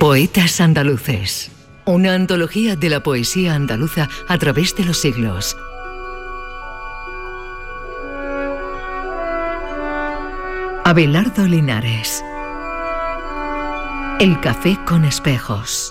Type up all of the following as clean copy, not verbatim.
Poetas andaluces. Una antología de la poesía andaluza a través de los siglos. Abelardo Linares. El café con espejos.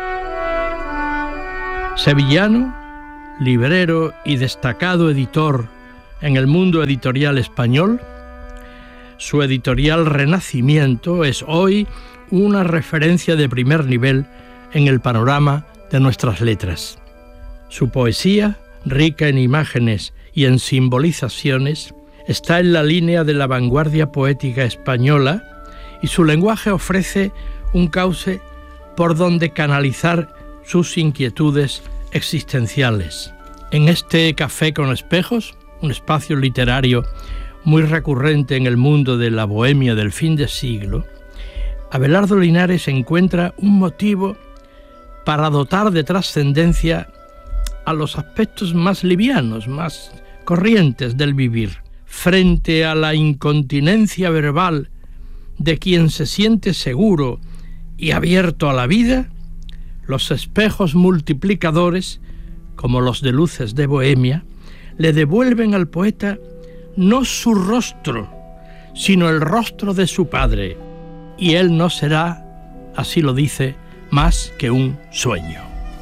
Sevillano, librero y destacado editor en el mundo editorial español, su editorial Renacimiento es hoy una referencia de primer nivel en el panorama de nuestras letras. Su poesía, rica en imágenes y en simbolizaciones, está en la línea de la vanguardia poética española y su lenguaje ofrece un cauce por donde canalizar sus inquietudes existenciales. En este Café con Espejos, un espacio literario muy recurrente en el mundo de la bohemia del fin de siglo, Abelardo Linares encuentra un motivo para dotar de trascendencia a los aspectos más livianos, más corrientes del vivir. Frente a la incontinencia verbal de quien se siente seguro y abierto a la vida, los espejos multiplicadores, como los de Luces de Bohemia, le devuelven al poeta no su rostro, sino el rostro de su padre, y él no será, así lo dice, más que un sueño.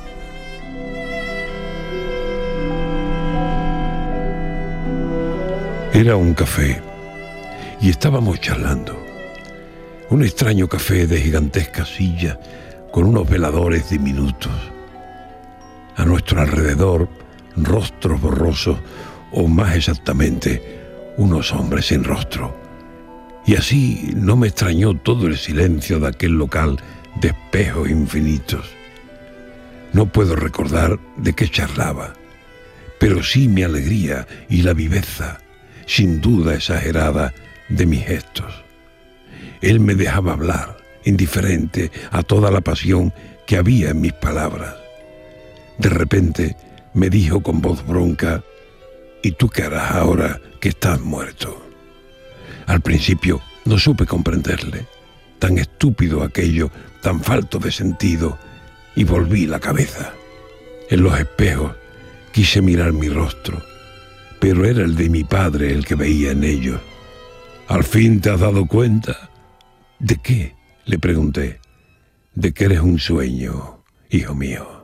Era un café y estábamos charlando. Un extraño café de gigantescas sillas con unos veladores diminutos. A nuestro alrededor, rostros borrosos, o más exactamente, unos hombres sin rostro. Y así no me extrañó todo el silencio de aquel local de espejos infinitos. No puedo recordar de qué charlaba, pero sí mi alegría y la viveza, sin duda exagerada, de mis gestos. Él me dejaba hablar, indiferente a toda la pasión que había en mis palabras. De repente me dijo con voz bronca: ¿y tú qué harás ahora que estás muerto? Al principio no supe comprenderle, tan estúpido aquello, tan falto de sentido, y volví la cabeza. En los espejos quise mirar mi rostro, pero era el de mi padre el que veía en ellos. ¿Al fin te has dado cuenta? ¿De qué?, le pregunté. De que eres un sueño, hijo mío.